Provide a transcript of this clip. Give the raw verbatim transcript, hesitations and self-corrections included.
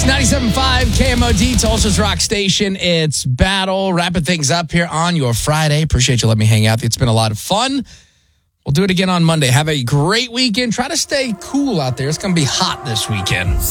ninety-seven point five K M O D, Tulsa's Rock Station. It's Battle, wrapping things up here on your Friday. Appreciate you letting me hang out. It's been a lot of fun. We'll do it again on Monday. Have a great weekend. Try to stay cool out there. It's going to be hot this weekend.